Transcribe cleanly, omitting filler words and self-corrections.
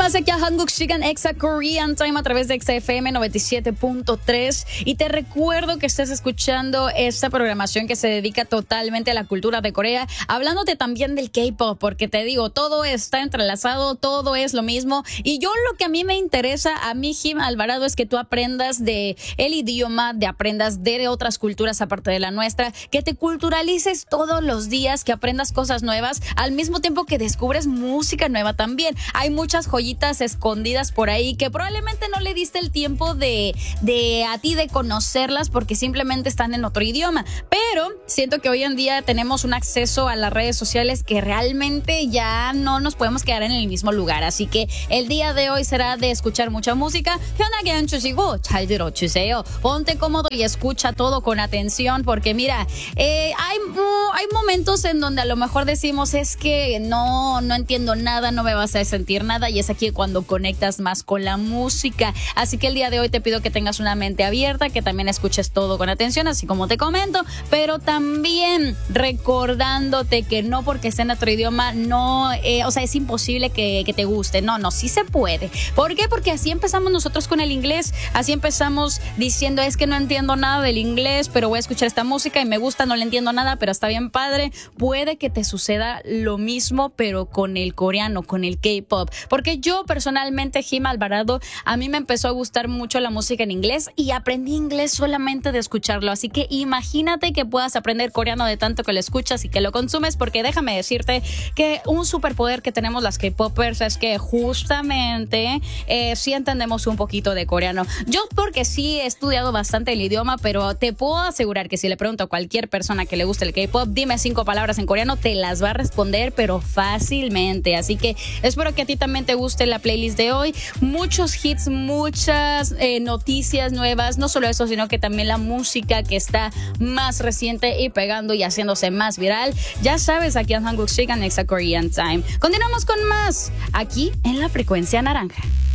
más aquí a Hanguk Shigan Exa Korean Time a través de XFM 97.3 y te recuerdo que estás escuchando esta programación que se dedica totalmente a la cultura de Corea, hablándote también del K-pop, porque te digo, todo está entrelazado, todo es lo mismo y yo lo que a mí me interesa, a mí Jim Alvarado, es que tú aprendas de el idioma, de aprendas de otras culturas aparte de la nuestra, que te culturalices todos los días, que aprendas cosas nuevas, al mismo tiempo que descubres música nueva también. Hay muchas joyitas escondidas por ahí que probablemente no le diste el tiempo de a ti de conocerlas porque simplemente están en otro idioma, pero siento que hoy en día tenemos un acceso a las redes sociales que realmente ya no nos podemos quedar en el mismo lugar, así que el día de hoy será de escuchar mucha música. 편하게 앉으시고 잘 들어주세요. Ponte cómodo y escucha todo con atención porque mira, hay momentos en donde a lo mejor decimos es que no entiendo nada, no me vas a sentir nada, y es aquí cuando conectas más con la música. Así que el día de hoy te pido que tengas una mente abierta, que también escuches todo con atención, así como te comento, pero también recordándote que no porque esté en otro idioma, no, o sea, es imposible que te guste. No, sí se puede. ¿Por qué? Porque así empezamos nosotros con el inglés, así empezamos diciendo es que no entiendo nada del inglés, pero voy a escuchar esta música y me gusta, no le entiendo nada, pero está bien padre. Puede que te suceda lo mismo, pero con el coreano, con el K-pop, porque yo personalmente, Jim Alvarado, a mí me empezó a gustar mucho la música en inglés y aprendí inglés solamente de escucharlo, así que imagínate que puedas aprender coreano de tanto que lo escuchas y que lo consumes, porque déjame decirte que un superpoder que tenemos las K-popers es que justamente sí entendemos un poquito de coreano. Yo porque sí he estudiado bastante el idioma, pero te puedo asegurar que si le pregunto a cualquier persona que le guste el K-pop, dime 5 palabras en coreano, te las va a responder, pero fácilmente. Así que espero que a ti también te guste la playlist de hoy. Muchos hits, muchas noticias nuevas, no solo eso, sino que también la música que está más reciente y pegando y haciéndose más viral. Ya sabes, aquí en Hanguk Shigan Exa Korean Time. Continuamos con más aquí en la frecuencia naranja.